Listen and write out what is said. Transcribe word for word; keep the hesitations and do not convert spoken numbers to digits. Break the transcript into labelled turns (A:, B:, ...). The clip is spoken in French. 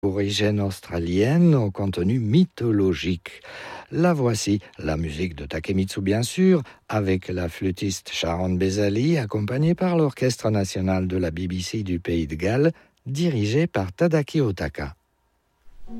A: Origine australienne au contenu mythologique. La voici, la musique de Takemitsu bien sûr, avec la flûtiste Sharon Bezali, accompagnée par l'Orchestre national de la B B C du Pays de Galles, dirigé par Tadaaki Otaka.